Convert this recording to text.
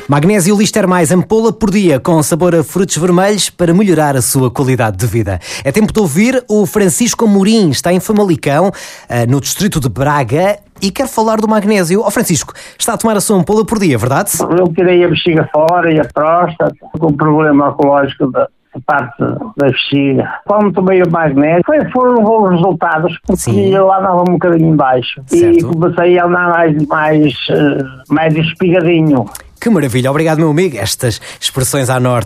Magnésio Lister Mais, ampola por dia com sabor a frutos vermelhos para melhorar a sua qualidade de vida. É tempo de ouvir o Francisco Amorim, está em Famalicão, no distrito de Braga, e quer falar do magnésio. Francisco, está a tomar a sua ampola por dia, verdade? Eu tirei a bexiga fora e a próstata, com um problema oncológico da parte da bexiga. Quando tomei o magnésio, foram bons resultados, porque Sim. eu andava um bocadinho em baixo. Certo. E comecei a andar mais espigadinho. Que maravilha, obrigado meu amigo. Estas expressões à norte